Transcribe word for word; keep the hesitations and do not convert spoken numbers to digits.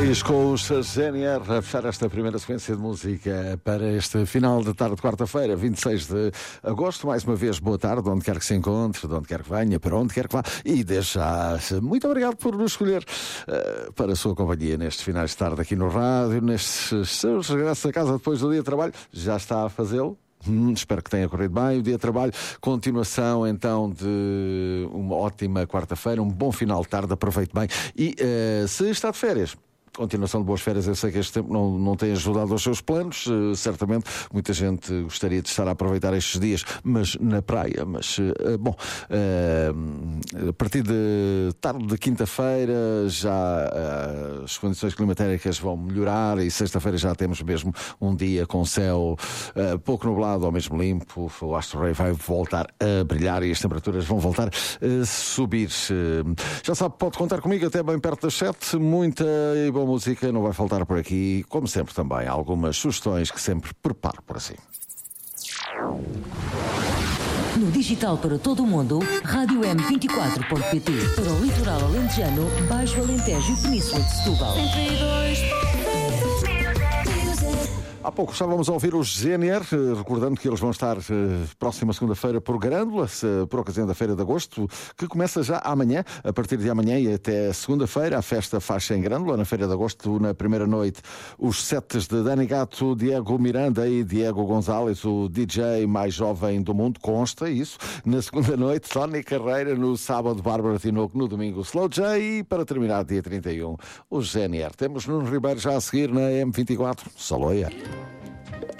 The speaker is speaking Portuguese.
Reis com os G N R a fechar esta primeira sequência de música para este final de tarde de quarta-feira, vinte e seis de agosto. Mais uma vez, boa tarde, onde quer que se encontre, de onde quer que venha, para onde quer que vá. E desde já, muito obrigado por nos escolher uh, para a sua companhia nestes finais de tarde aqui no rádio, nestes seus regressos a casa depois do dia de trabalho. Já está a fazê-lo? Hum, espero que tenha corrido bem o dia de trabalho. Continuação então de uma ótima quarta-feira, um bom final de tarde, aproveite bem. E uh, se está de férias, continuação de boas férias. Eu sei que este tempo não, não tem ajudado aos seus planos, uh, certamente muita gente gostaria de estar a aproveitar estes dias, mas na praia. Mas uh, bom, uh, a partir de tarde de quinta-feira já uh, as condições climatéricas vão melhorar e sexta-feira já temos mesmo um dia com céu uh, pouco nublado ou mesmo limpo. O Astro Rei vai voltar a brilhar e as temperaturas vão voltar a subir. Uh, já sabe, pode contar comigo até bem perto das sete. Muita e boa música não vai faltar por aqui, como sempre também algumas sugestões que sempre preparo por assim. No digital para todo o mundo, rádio m vinte e quatro ponto pt. Para o litoral alentejano, Baixo Alentejo e Península de Setúbal. Há pouco estávamos a ouvir os G N R, recordando que eles vão estar uh, próxima segunda-feira por Grândola, uh, por ocasião da Feira de Agosto, que começa já amanhã. A partir de amanhã e até segunda-feira, a festa faz-se em Grândola. Na Feira de Agosto, na primeira noite, os sets de Dani Gato, Diego Miranda e Diego Gonzalez, o D J mais jovem do mundo, consta isso. Na segunda noite, Tony Carreira, no sábado, Bárbara Tinoco, no domingo, Slow J e para terminar, dia trinta e um, os G N R. Temos Nuno Ribeiro já a seguir na M vinte e quatro. Saloia.